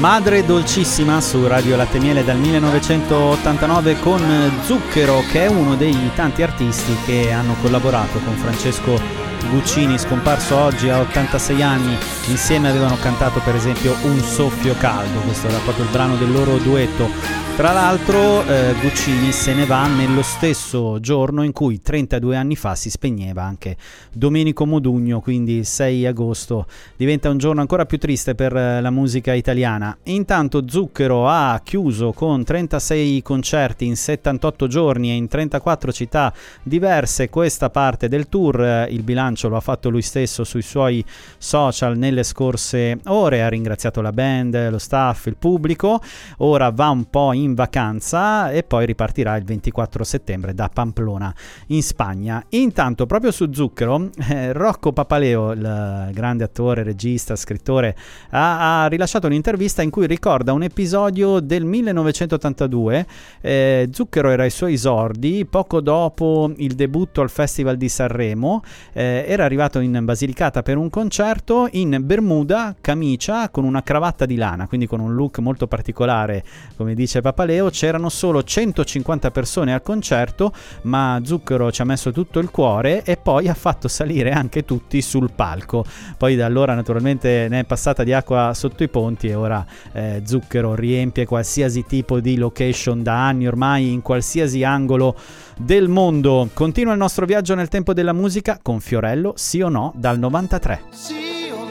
Madre Dolcissima su Radio Latte Miele dal 1989 con Zucchero, che è uno dei tanti artisti che hanno collaborato con Francesco Guccini, scomparso oggi a 86 anni. Insieme avevano cantato per esempio Un soffio caldo, questo era proprio il brano del loro duetto. Tra l'altro Guccini se ne va nello stesso giorno in cui 32 anni fa si spegneva anche Domenico Modugno, quindi il 6 agosto diventa un giorno ancora più triste per la musica italiana. Intanto Zucchero ha chiuso con 36 concerti in 78 giorni e in 34 città diverse questa parte del tour. Il bilancio lo ha fatto lui stesso sui suoi social nelle scorse ore, ha ringraziato la band, lo staff, il pubblico. Ora va un po' in vacanza e poi ripartirà il 24 settembre da Pamplona in Spagna. Intanto proprio su Zucchero Rocco Papaleo, il grande attore, regista, scrittore, ha rilasciato un'intervista in cui ricorda un episodio del 1982. Zucchero era ai suoi esordi, poco dopo il debutto al Festival di Sanremo. Era arrivato in Basilicata per un concerto in bermuda, camicia, con una cravatta di lana, quindi con un look molto particolare, come dice Papaleo. C'erano solo 150 persone al concerto, ma Zucchero ci ha messo tutto il cuore e poi ha fatto salire anche tutti sul palco. Poi da allora naturalmente ne è passata di acqua sotto i ponti e ora Zucchero riempie qualsiasi tipo di location da anni ormai in qualsiasi angolo del mondo. Continua il nostro viaggio nel tempo della musica con Fiorello, Sì o No, dal 93. Sì